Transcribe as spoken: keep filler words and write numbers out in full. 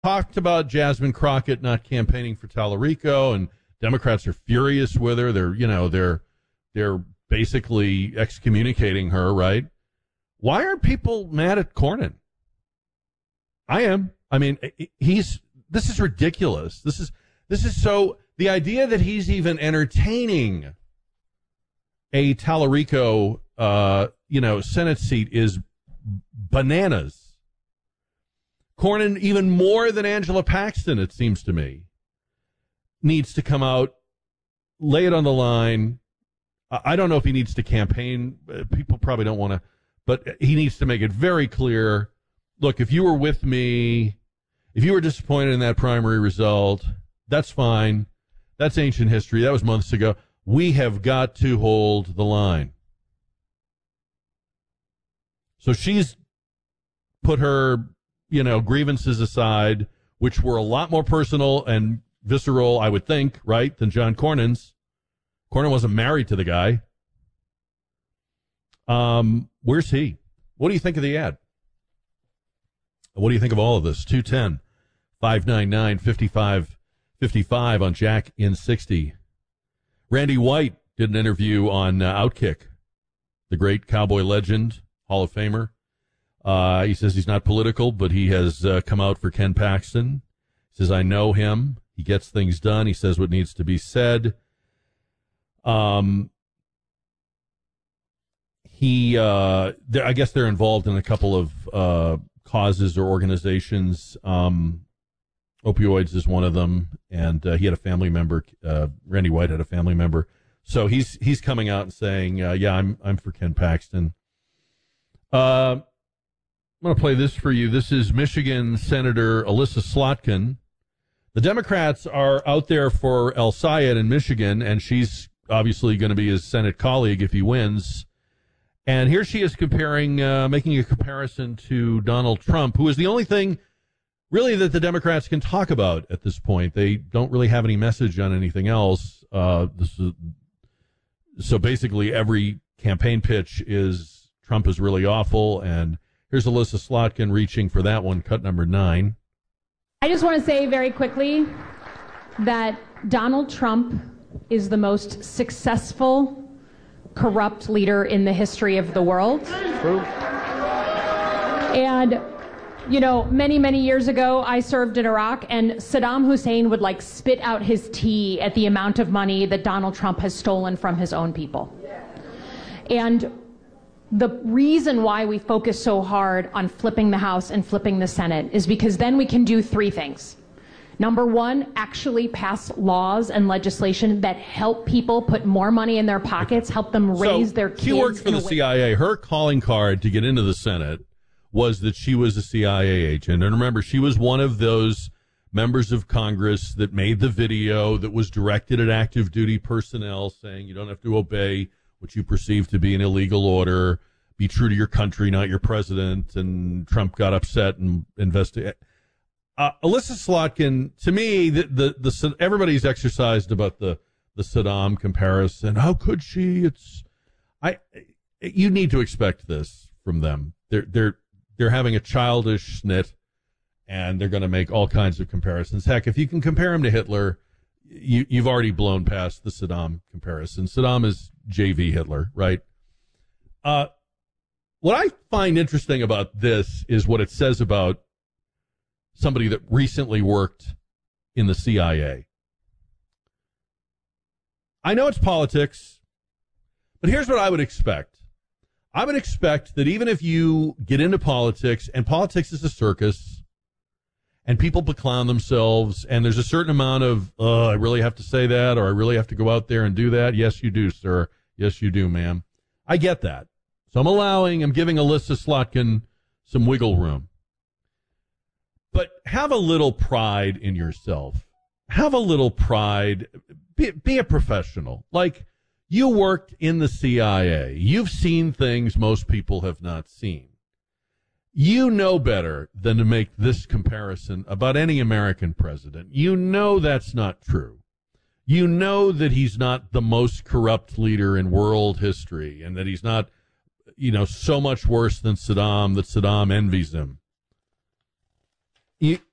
talked about Jasmine Crockett not campaigning for Tallarico, and Democrats are furious with her. They're, you know, they're they're basically excommunicating her, right? Why are people mad at Cornyn? I am. I mean, he's. This is ridiculous. This is this is so. The idea that he's even entertaining a Tallarico, uh, you know, Senate seat is bananas. Cornyn, even more than Angela Paxton, it seems to me, needs to come out, lay it on the line. I don't know if he needs to campaign. People probably don't want to, but he needs to make it very clear. Look, if you were with me, if you were disappointed in that primary result, that's fine. That's ancient history. That was months ago. We have got to hold the line. So she's put her, you know, grievances aside, which were a lot more personal and visceral, I would think, right, than John Cornyn's. Cornyn wasn't married to the guy. Um, where's he? What do you think of the ad? What do you think of all of this? two one zero, five nine nine, five five five five on Jack in sixty. Randy White did an interview on uh, Outkick, the great cowboy legend, Hall of Famer. Uh, he says he's not political, but he has uh, come out for Ken Paxton. He says, I know him. He gets things done. He says what needs to be said. Um, he, uh, I guess they're involved in a couple of uh, causes or organizations. Um, opioids is one of them, and uh, he had a family member. Uh, Randy White had a family member, so he's he's coming out and saying, uh, "Yeah, I'm I'm for Ken Paxton." Uh, I'm going to play this for you. This is Michigan Senator Elissa Slotkin. The Democrats are out there for El Sayed in Michigan, and she's obviously going to be his Senate colleague if he wins. And here she is comparing, uh, making a comparison to Donald Trump, who is the only thing really that the Democrats can talk about at this point. They don't really have any message on anything else. Uh, this is, so basically every campaign pitch is Trump is really awful. And here's Elissa Slotkin reaching for that one, cut number nine. I just want to say very quickly that Donald Trump is the most successful, corrupt leader in the history of the world. True. And, you know, many, many years ago, I served in Iraq, and Saddam Hussein would, like, spit out his tea at the amount of money that Donald Trump has stolen from his own people. And the reason why we focus so hard on flipping the House and flipping the Senate is because then we can do three things. Number one, actually pass laws and legislation that help people put more money in their pockets, help them raise so their kids. She worked for the C I A. Her calling card to get into the Senate was that she was a C I A agent. And remember, she was one of those members of Congress that made the video that was directed at active duty personnel saying you don't have to obey what you perceive to be an illegal order. Be true to your country, not your president. And Trump got upset and investigated. Uh, Elissa Slotkin, to me, the, the the everybody's exercised about the the Saddam comparison. How could she? It's I. You need to expect this from them. They're they're they're having a childish snit, and they're going to make all kinds of comparisons. Heck, if you can compare him to Hitler, you you've already blown past the Saddam comparison. Saddam is J V Hitler, right? Uh, what I find interesting about this is what it says about somebody that recently worked in the C I A. I know it's politics, but here's what I would expect. I would expect that even if you get into politics, and politics is a circus, and people beclown themselves, and there's a certain amount of, oh, I really have to say that, or I really have to go out there and do that. Yes, you do, sir. Yes, you do, ma'am. I get that. So I'm allowing, I'm giving Elissa Slotkin some wiggle room. But have a little pride in yourself. Have a little pride. Be, be a professional. Like, you worked in the C I A. You've seen things most people have not seen. You know better than to make this comparison about any American president. You know that's not true. You know that he's not the most corrupt leader in world history and that he's not, you know, so much worse than Saddam that Saddam envies him. You